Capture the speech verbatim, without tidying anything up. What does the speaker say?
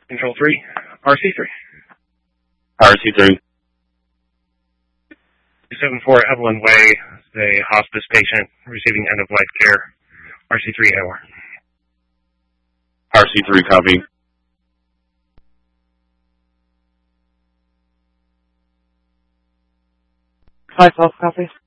Control three, R C three. R C three. two seven four Evelyn Way, the hospice patient receiving end-of-life care. R C three A O R. R C three, copy. five twelve, copy.